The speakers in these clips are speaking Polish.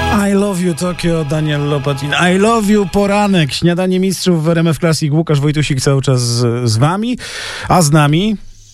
I love you Tokio, Daniel Lopatin. I love you poranek. Śniadanie mistrzów w RMF Classic. Łukasz Wojtusik cały czas z wami, a z nami...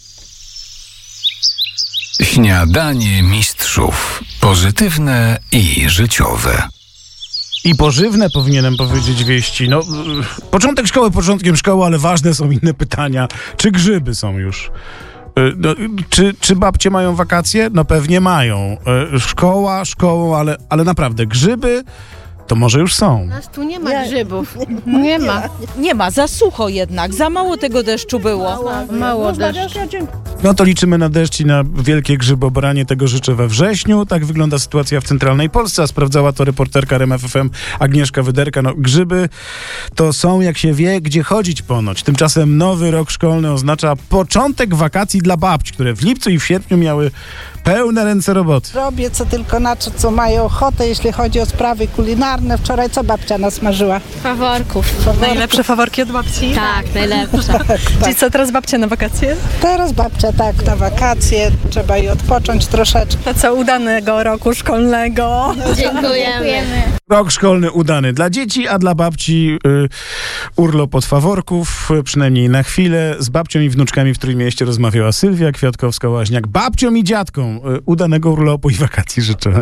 Śniadanie mistrzów. Pozytywne i życiowe. I pożywne, powinienem powiedzieć, wieści. No, początek szkoły, początkiem szkoły, ale ważne są inne pytania. Czy grzyby są już? No, czy babcie mają wakacje? No pewnie mają. Szkoła, ale naprawdę grzyby to może już są. Nas tu nie ma grzybów. Nie ma. Nie ma, za sucho jednak, za mało tego deszczu było. Mało deszczu. No to liczymy na deszcz i na wielkie grzybobranie. Tego życzę we wrześniu. Tak wygląda sytuacja w centralnej Polsce, a sprawdzała to reporterka RMF FM Agnieszka Wyderka. No, grzyby to są, jak się wie, gdzie chodzić ponoć. Tymczasem nowy rok szkolny oznacza początek wakacji dla babci, które w lipcu i w sierpniu miały pełne ręce roboty. Robię co tylko na co mają ochotę, jeśli chodzi o sprawy kulinarne. Wczoraj co babcia nasmażyła? Faworków. Najlepsze faworki od babci? Tak, najlepsze. Czyli co, teraz babcia na wakacje? Teraz babcia tak, na wakacje, trzeba jej odpocząć troszeczkę. To co, udanego roku szkolnego. Dziękujemy. Rok szkolny udany dla dzieci, a dla babci urlop od faworków, przynajmniej na chwilę. Z babcią i wnuczkami w Trójmieście rozmawiała Sylwia Kwiatkowska-Łaźniak. Babciom i dziadkom udanego urlopu i wakacji życzę.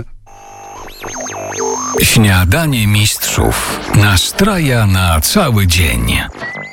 Śniadanie mistrzów. Nastraja na cały dzień.